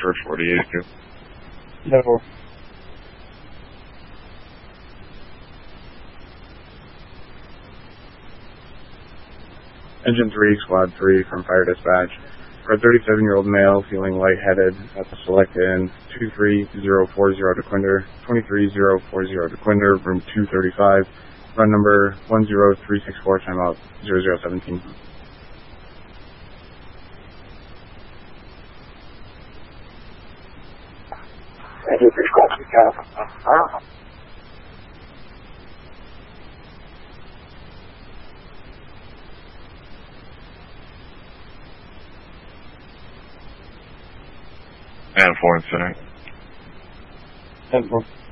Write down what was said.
for 48. No. Engine 3, Squad 3 from Fire Dispatch. For a 37-year-old male feeling lightheaded at the select in 23040 Dequinder, 23040 Dequinder, room 235, run number 10364, timeout 0017. Engine 3, Squad 3, Cal. And 4 incident. 10-4.